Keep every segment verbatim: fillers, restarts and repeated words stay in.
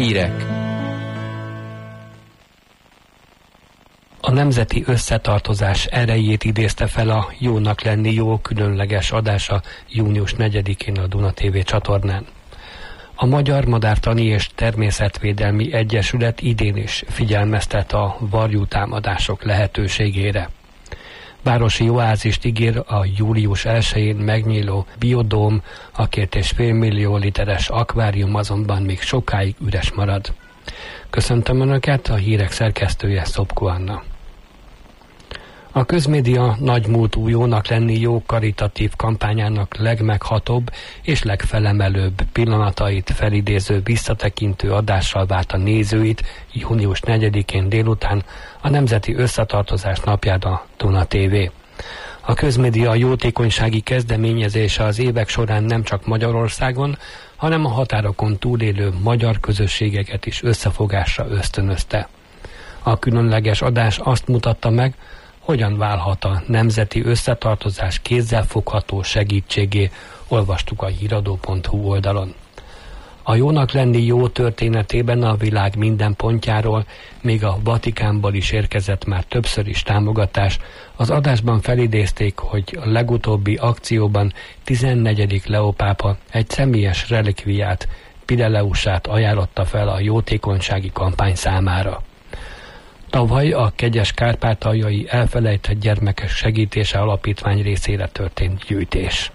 Hírek. A nemzeti összetartozás erejét idézte fel a Jónak lenni jó különleges adása június negyedikén a Duna té vé csatornán. A Magyar Madártani és Természetvédelmi Egyesület idén is figyelmeztet a varjútámadások lehetőségére. Városi oázist ígér a július elsején megnyíló biodóm, a két és fél millió literes akvárium azonban még sokáig üres marad. Köszöntöm Önöket, a hírek szerkesztője Szopko Anna. A közmédia nagymúltú Jónak lenni jó karitatív kampányának legmeghatóbb és legfelemelőbb pillanatait felidéző visszatekintő adással várt a nézőit június negyedikén délután a Nemzeti Összetartozás napján a Duna té vé. A közmédia jótékonysági kezdeményezése az évek során nem csak Magyarországon, hanem a határokon túlélő magyar közösségeket is összefogásra ösztönözte. A különleges adás azt mutatta meg, hogyan válhat a nemzeti összetartozás kézzelfogható segítségé, olvastuk a híradó pont hu oldalon. A Jónak lenni jó történetében a világ minden pontjáról, még a Vatikánból is érkezett már többször is támogatás. Az adásban felidézték, hogy a legutóbbi akcióban tizennegyedik Leó pápa egy személyes relikviát, Pideleusát ajánlotta fel a jótékonysági kampány számára. Tavaly a Kegyes Kárpátaljai Elfelejtett Gyermekek Segítése Alapítvány részére történt gyűjtés.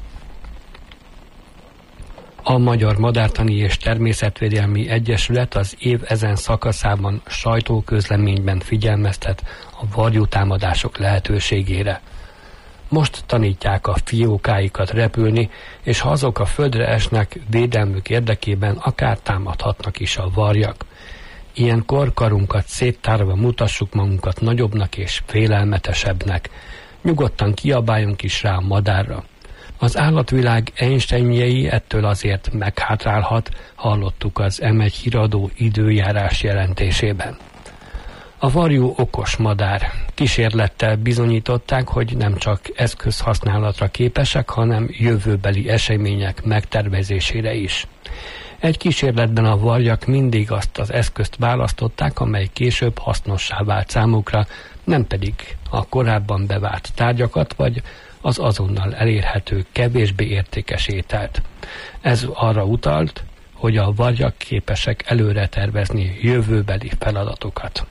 A Magyar Madártani és Természetvédelmi Egyesület az év ezen szakaszában sajtóközleményben figyelmeztet a varjútámadások lehetőségére. Most tanítják a fiókáikat repülni, és ha azok a földre esnek, védelmük érdekében akár támadhatnak is a varjak. Ilyenkor karunkat széttárva mutassuk magunkat nagyobbnak és félelmetesebbnek. Nyugodtan kiabáljunk is rá a madárra. Az állatvilág Einsteinjei ettől azért meghátrálhat, hallottuk az em egy híradó időjárás jelentésében. A varjú okos madár. Kísérlettel bizonyították, hogy nem csak eszközhasználatra képesek, hanem jövőbeli események megtervezésére is. Egy kísérletben a varjak mindig azt az eszközt választották, amely később hasznossá vált számukra, nem pedig a korábban bevált tárgyakat, vagy az azonnal elérhető, kevésbé értékes ételt. Ez arra utalt, hogy a varjak képesek előre tervezni jövőbeli feladatokat.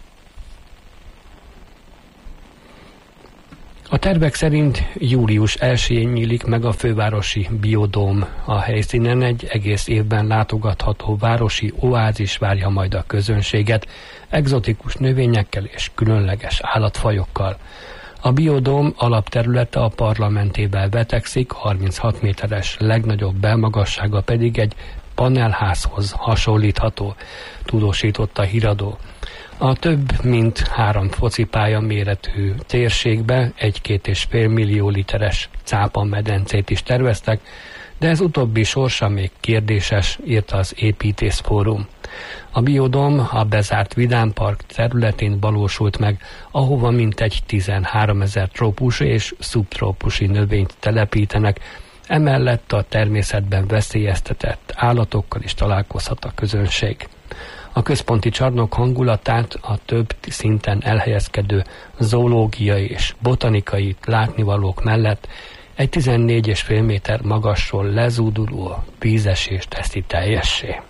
A tervek szerint július elsején nyílik meg a fővárosi biodóm. A helyszínen egy egész évben látogatható városi oázis várja majd a közönséget, egzotikus növényekkel és különleges állatfajokkal. A biodóm alapterülete a parlamentével vetekszik, harminchat méteres legnagyobb belmagassága pedig egy panelházhoz hasonlítható, tudósította a híradó. A több mint három focipálya méretű térségbe egy-két és fél millió literes cápamedencét is terveztek, de ez utóbbi sorsa még kérdéses, írta az Építészfórum. A biodóm a bezárt vidámpark területén valósult meg, ahova mintegy tizenháromezer trópusi és szubtrópusi növényt telepítenek, emellett a természetben veszélyeztetett állatokkal is találkozhat a közönség. A központi csarnok hangulatát a több szinten elhelyezkedő zoológiai és botanikai látnivalók mellett egy tizennégy és fél méter magasról lezúduló vízesés teszi teljessé.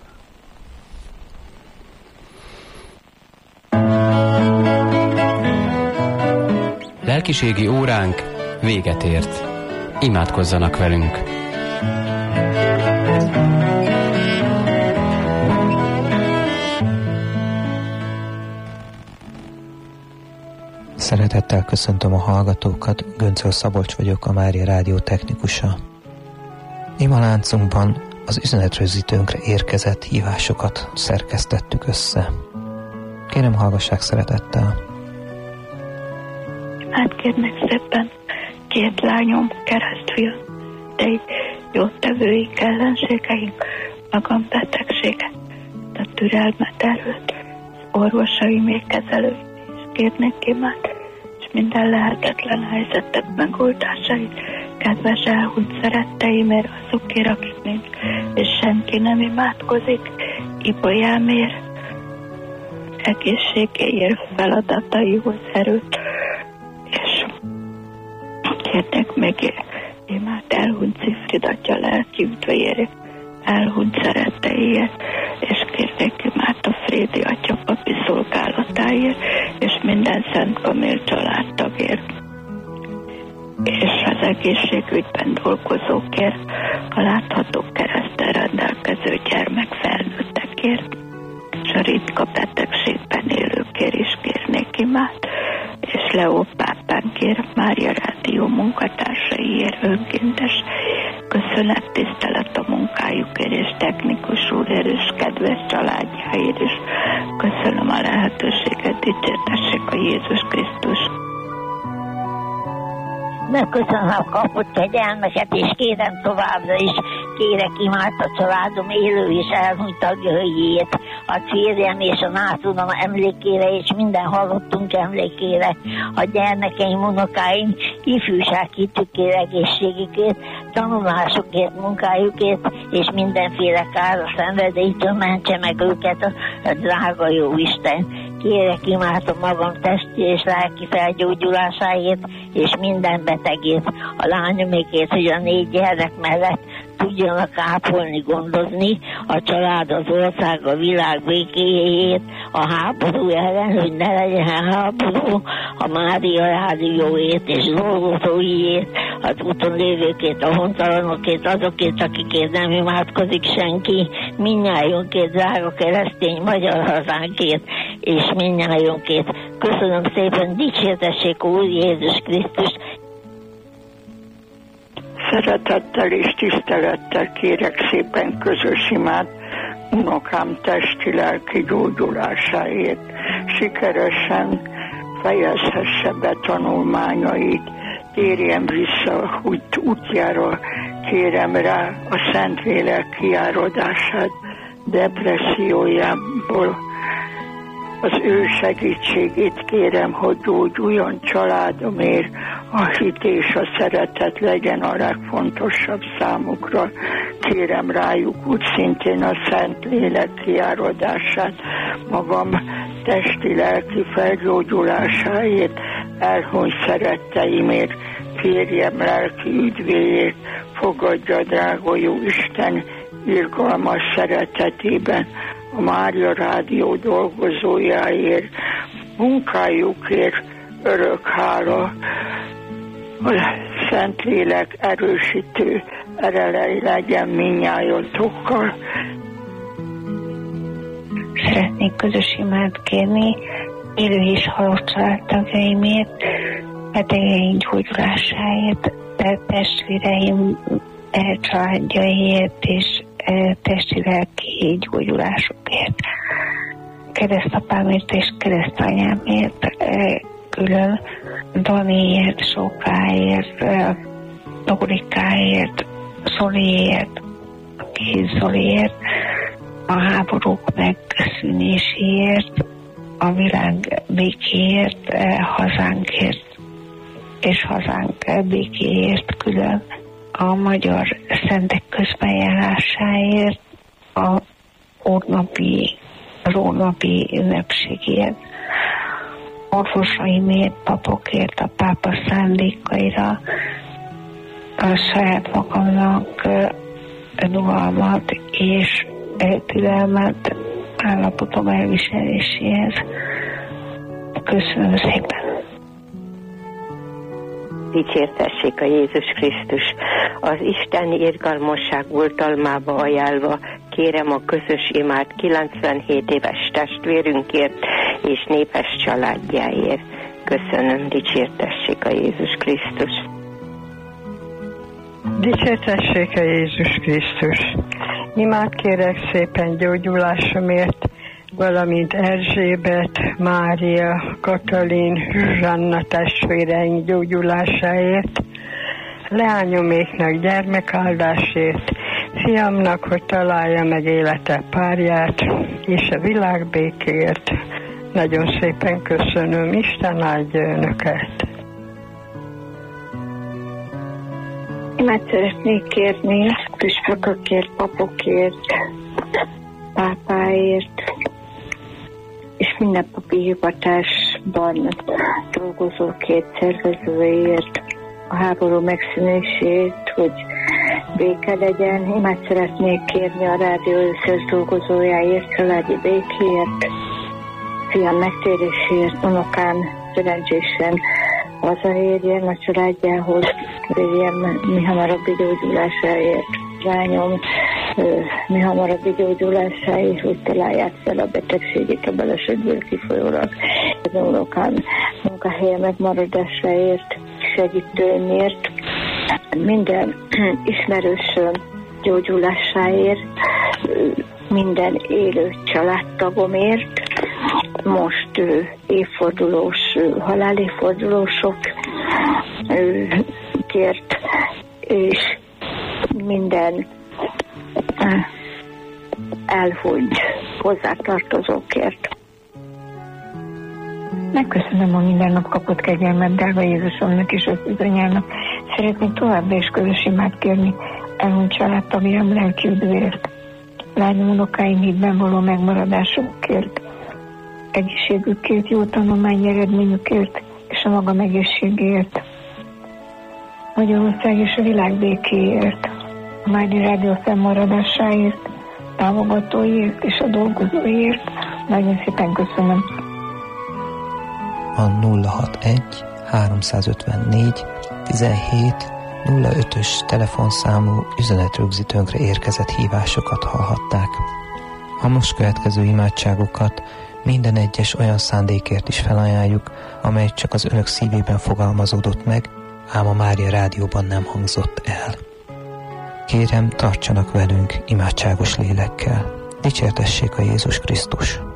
Lelkiségi óránk véget ért. Imádkozzanak velünk! Szeretettel köszöntöm a hallgatókat, Göncöl Szabolcs vagyok, a Mária Rádió technikusa. Imaláncunkban az üzenetrögzítőnkre érkezett hívásokat szerkesztettük össze. Kérem, hallgassák szeretettel. Hát kérnek szépen, két lányom, keresztfia, de így jótevőik, ellenségeink, magam betegséget, a türelmet, erőt, az orvosaim, kezelőim, és kérnek imát, és minden lehetetlen helyzetek megoldásait, kedves elhunyt szeretteimért, azokért, akik nincs, és senki nem imádkozik, Ibolyámért, egészségéért, feladataihoz erőt, és kérnek még imát elhunyt Zifrid atya lelki üdvéért, elhunyt szeretteiért, és kérnek imát a Frédi atya papi szolgálatáért, és minden Szent Kamil családtagért, és az egészségügyben dolgozókért, a látható kereszttel rendelkező gyermek felnőttekért, és a ritka betegségben élőkért is kérnék imát, és Leó pápánkért, Mária Rádió munkatársaiért, önkéntes köszönet, tisztelet a munkájukért, és technikus úrért, és kedves családjáért is. Köszönöm a lehetőséget, dicsértessék a Jézus Krisztus. Megköszönöm a kapott kegyelmeket, és kérem továbbra is, kérek imát a családom élő és elhunyt tagjaiért, a férjem és a nátunom emlékére, és minden halottunk emlékére, a gyermekeim, unokáim, ifjúság hitükért, egészségükért, tanulásukért, munkájukért, és mindenféle káros szenvedélytől mentse meg őket a, a drága jó Isten. Kérek imátom magam testi és lelki felgyógyulásáért, és minden betegért, a lányomékért, hogy a négy gyermek mellett tudjanak ápolni, gondozni, a család, az ország, a világ békéjéért, a háború ellen, hogy ne legyen háború, a Mária Rádióért és dolgozóiért, az úton lévőkért, a hontalanokért, azokért, akikért nem imádkozik senki, mindnyájunkért, drága keresztény magyar hazánkért, és mindnyájunkért. Köszönöm szépen, dicsértessék Úr Jézus Krisztus. Szeretettel és tisztelettel kérek szépen közös imát unokám testi-lelki gyógyulásáért. Sikeresen fejezhesse be tanulmányait, térjen vissza út, útjára, kérem rá a Szentlélek kiáradását depressziójából. Az ő segítségét kérem, hogy gyógyuljon családomért, a hit és a szeretet legyen a legfontosabb számukra. Kérem rájuk úgy szintén a Szentlélek kiáradását, magam testi-lelki felgyógyulásáért, elhunyt szeretteimért, férjem lelki üdvéért, fogadja drága jó Isten irgalmas szeretetében, a Mária Rádió dolgozójáért, munkájukért örök hála, a Szentlélek erősítő erelei legyen mindnyájatokkal. Szeretnék közös imát kérni élő és halott családtagjaimért, betegeink gyógyulásáért, testvéreim családjaiért és testi-lelki gyógyulásokért, keresztapámért és keresztanyámért, külön Daniért, Sókáért, Dorikáért, Zoliért, Kéz Zoliért, a háborúk megszűnéséért, a világ békéért, hazánkért és hazánk békéért külön, a magyar szentek közbenjárásáért, a ónapi, az ónapi ünnepségért, orvosaimért, papokért, a pápa szándékaira, a saját magamnak rugalmat és türelmet állapotom elviseléséhez. Köszönöm szépen! Dicsértessék a Jézus Krisztus! Az Isten irgalmasság oltalmába ajánlva kérem a közös imát kilencvenhét éves testvérünkért és népes családjáért. Köszönöm, dicsértessék a Jézus Krisztus! Dicsértessék a Jézus Krisztus! Imát kérek szépen gyógyulásomért, valamint Erzsébet, Mária, Katalin, Zsuzsanna testvéreink gyógyulásáért, leányoméknak gyermekáldásért, fiamnak, hogy találja meg élete párját, és a világ békéért. Nagyon szépen köszönöm, Isten áldja önöket! Imát szeretnék kérni püspökökért, papokért, pápákért, munkáért, és mindennapi hivatásban dolgozó két szervezőért, a háború megszűnését, hogy béke legyen. Imád szeretnék kérni a rádió összes dolgozójáért, családi békéért, fiam megtérésért, unokám szerencsésen hazaérjen a családjához, érjen mi hamarabbi gyógyulásáért, lányom mi hamarabbi gyógyulásáért, hogy találják fel a betegségét a balesetből kifolyólag. Az unokám munkahelye megmaradásáért, segítőimért, minden ismerősöm gyógyulásáért, minden élő családtagomért, most évfordulós, halálévfordulósokért, és minden elhunyt hozzátartozókért. Megköszönöm a minden nap kapott kegyelmet, drága Jézusomnak és az bizonyának. Szeretnék továbbra is közös imát kérni elhunyt családtagjám lelki üdvért, lányom, unokáim hitben való megmaradásukért, egészségükért, jó tanulmányi eredményükért és a magam egészségéért, Magyarország és a világ békéért, a Mádi Rádió fennmaradásáért, támogatóiért és a dolgozóiért. Nagyon szépen köszönöm. A nulla hatvanegy háromszázötvennégy tizenhét nulla ötös telefonszámú üzenetrögzítőnkre érkezett hívásokat hallhatták. A most következő imádságokat minden egyes olyan szándékért is felajánljuk, amely csak az önök szívében fogalmazódott meg, ám a Mária Rádióban nem hangzott el. Kérem, tartsanak velünk imádságos lélekkel. Dicsértessék a Jézus Krisztus!